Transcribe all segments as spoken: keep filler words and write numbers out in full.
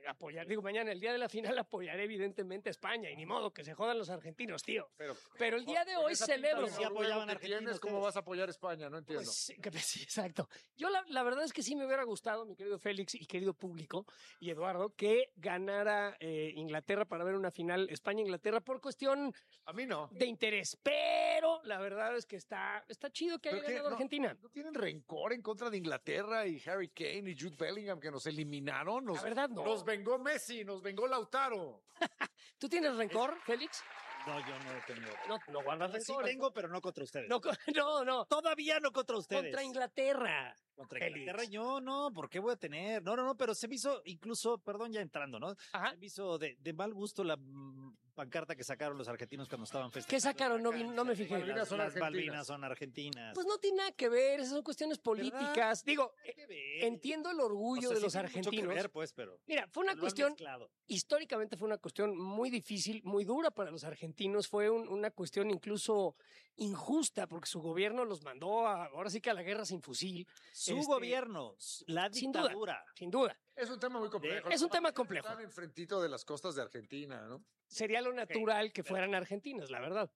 apoyar, digo, mañana, el día de la final, apoyaré evidentemente a España, y ni modo que se jodan los argentinos, tío. Pero, pero el día de hoy celebro. Si apoyaban a Argentina, ¿cómo vas a apoyar a España? No entiendo. Pues, que, sí, exacto. Yo la, la verdad es que sí me hubiera gustado, mi querido Félix y querido público, y Eduardo, que ganara eh, Inglaterra para ver una final España-Inglaterra por cuestión a mí no. de interés. Pero la verdad es que está, está chido que haya ¿Pero ganado qué? No, Argentina. ¿No tienen rencor en contra de Inglaterra y Harry Kane y Jude Bellingham que nos eliminaron? Nos, la verdad no. Nos vengó Messi, nos vengó Lautaro. ¿Tú tienes rencor, Félix? No, yo no tengo. No, no guardas rencor. Sí tengo, pero no contra ustedes. No, no, no. Todavía no contra ustedes. Contra Inglaterra. Contra Inglaterra yo no, ¿por qué voy a tener? No, no, no, pero se me hizo incluso, perdón, ya entrando, ¿no? Ajá. Se me hizo de, de mal gusto la mm, pancarta que sacaron los argentinos cuando estaban festejando. ¿Qué sacaron? No, vi, no me fijé. Las, Malvinas son las argentinas. Malvinas son argentinas. Pues no tiene nada que ver, esas son cuestiones políticas. ¿Verdad? Digo, que ver. entiendo el orgullo O sea, de sí los tiene mucho argentinos. que ver, pues, pero Mira, fue una lo han cuestión, mezclado. históricamente fue una cuestión muy difícil, muy dura para los argentinos. Fue un, una cuestión incluso injusta porque su gobierno los mandó a, ahora sí que a la guerra sin fusil. Su Este, gobierno, la sin dictadura. duda, sin duda. Es un tema muy complejo. Es un tema complejo. Están enfrentito de las costas de Argentina, ¿no? Sería lo natural que fueran argentinos, la verdad.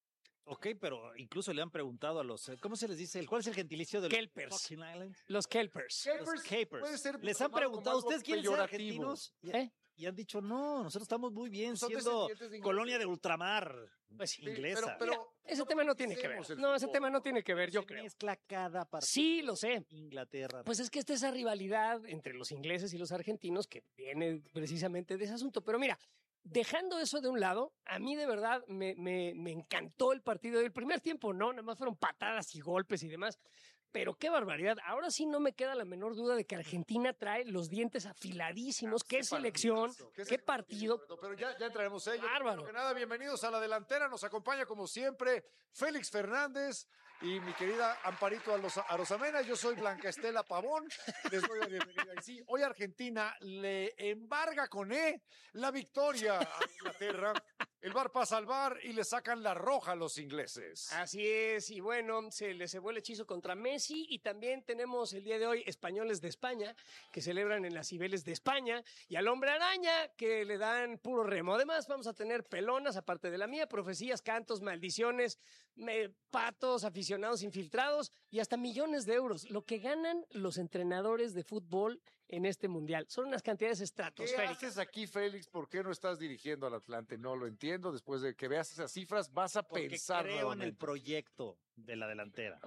Ok, pero incluso le han preguntado a los, ¿cómo se les dice? ¿Cuál es el gentilicio de los Kelpers. fucking islands? Los Kelpers. Los Capers. Puede ser Les han tomado preguntado, como algo ¿ustedes quieren ser peyorativo. argentinos? Y, ¿Eh? y han dicho, no, nosotros estamos muy bien Son siendo descendientes de colonia de ultramar Pues, inglesa. pero- Mira, ese tema no tiene que ver. Hacemos el No, ese fútbol. tema no tiene que ver, yo Se creo. mezcla cada partido. Sí, lo sé. Inglaterra. Pues es que está esa rivalidad entre los ingleses y los argentinos que viene precisamente de ese asunto. Pero mira, dejando eso de un lado, a mí de verdad me, me, me encantó el partido. El primer tiempo no, nada más fueron patadas y golpes y demás. Pero qué barbaridad. Ahora sí no me queda la menor duda de que Argentina trae los dientes afiladísimos. Qué selección, qué partido. Pero ya, ya entraremos en ello. Bárbaro. Primero que nada, bienvenidos a la delantera. Nos acompaña, como siempre, Félix Fernández y mi querida Amparito Arosamena. Yo soy Blanca Estela Pavón. Les doy la bienvenida. Y sí, hoy Argentina le embarga con E la victoria a Inglaterra. El V A R pasa al V A R y le sacan la roja a los ingleses. Así es, y bueno, se le cebó el hechizo contra Messi y también tenemos el día de hoy españoles de España que celebran en las Cibeles de España y al Hombre Araña que le dan puro remo. Además vamos a tener pelonas, aparte de la mía, profecías, cantos, maldiciones, me, patos, aficionados infiltrados y hasta millones de euros. Lo que ganan los entrenadores de fútbol en este mundial. Son unas cantidades ¿Qué estratosféricas. haces aquí, Félix? ¿Por qué no estás dirigiendo al Atlante? No lo entiendo. Después de que veas esas cifras, vas a Porque pensar creo en nuevamente. el proyecto de la delantera.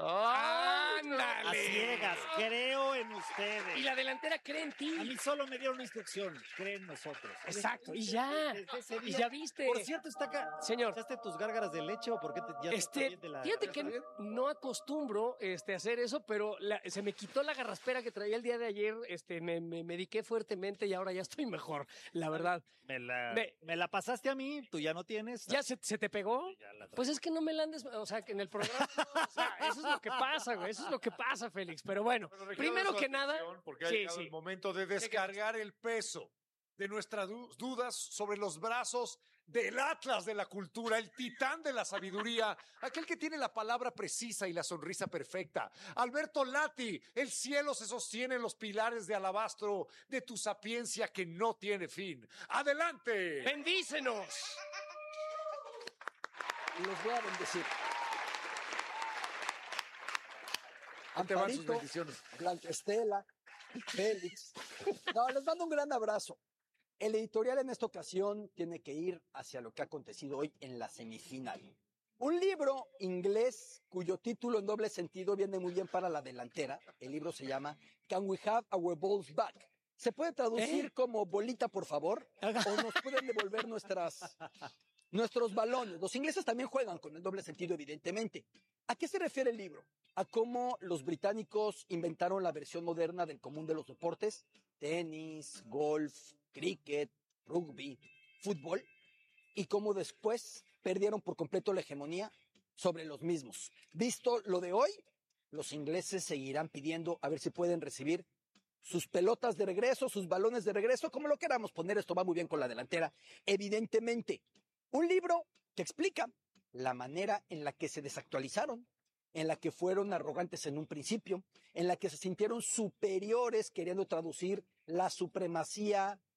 ¡Ándale! A ciegas, creo en ustedes. Y la delantera cree en ti. A mí solo me dieron una instrucción, creen nosotros. Exacto, y ya. Desde ese Y día- ya viste. Por cierto, está acá. Señor. ¿Echaste tus gárgaras de leche o por qué te, ya te está Este, bien de la... fíjate que no acostumbro este, hacer eso, pero la- se me quitó la garraspera que traía el día de ayer, este, me, me mediqué fuertemente y ahora ya estoy mejor, la verdad. Me la, Ve. me la pasaste a mí, tú ya no tienes. ¿Ya se, se te pegó? Ya la traigo. Pues es que no me la andes, o sea, que en el programa, no, o sea, eso es lo que pasa, güey, eso es lo que pasa, Félix, pero bueno, Pero requiero primero su que nada, atención, porque ha sí, llegado sí. el momento de descargar el peso de nuestras du- dudas sobre los brazos del Atlas de la cultura, el titán de la sabiduría, aquel que tiene la palabra precisa y la sonrisa perfecta. Alberto Lati, el cielo se sostiene en los pilares de alabastro de tu sapiencia que no tiene fin. ¡Adelante! Bendícenos. Los voy a bendecir. Ahí te van sus Amparito, bendiciones. Blanca Estela, Félix. No, les mando un gran abrazo. El editorial en esta ocasión tiene que ir hacia lo que ha acontecido hoy en la semifinal. Un libro inglés cuyo título en doble sentido viene muy bien para la delantera. El libro se llama Can We Have Our Balls Back? Se puede traducir ¿Eh? como bolita, por favor, o nos pueden devolver nuestras, nuestros balones. Los ingleses también juegan con el doble sentido, evidentemente. ¿A qué se refiere el libro? A cómo los británicos inventaron la versión moderna del común de los deportes, tenis, golf, cricket, rugby, fútbol, y cómo después perdieron por completo la hegemonía sobre los mismos. Visto lo de hoy, los ingleses seguirán pidiendo a ver si pueden recibir sus pelotas de regreso, sus balones de regreso, como lo queramos poner, esto va muy bien con la delantera. Evidentemente, un libro que explica la manera en la que se desactualizaron, en la que fueron arrogantes en un principio, en la que se sintieron superiores queriendo traducir la supremacía